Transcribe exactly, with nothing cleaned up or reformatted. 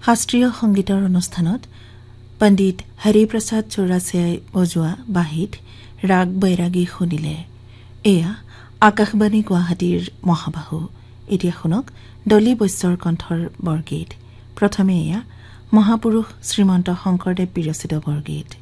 শাস্ত্ৰীয় সংগীতৰ অনুষ্ঠানত পণ্ডিত হৰিপ্ৰসাদ চৌৰাচিয়াই বজোৱা বাঁহীত ৰাগ বৈৰাগী শুনিলে। এয়া আকাশবাণী গুৱাহাটীৰ মহাবাহু। এতিয়া শুনক ডলি বৈশ্যৰ কণ্ঠৰ বৰগীত। প্ৰথমে এয়া মহাপুৰুষ শ্ৰীমন্ত শংকৰদেৱ বিৰচিত বৰগীত।